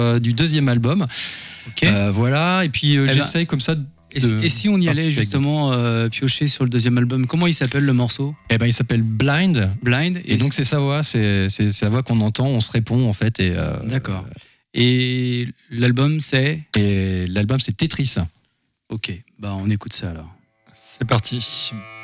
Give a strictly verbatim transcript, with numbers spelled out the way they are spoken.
euh, du deuxième album. Ok. Euh, voilà, et puis euh, Eh ben, j'essaye comme ça. Et, de et si on y allait participer avec justement euh, piocher sur le deuxième album, comment il s'appelle le morceau? Eh ben, il s'appelle Blind. Blind. Et, donc c'est sa voix, c'est, c'est sa voix qu'on entend, on se répond en fait. Et, euh, D'accord. Et l'album c'est? Et l'album c'est Tetris. Ok, bah on écoute ça alors. C'est parti.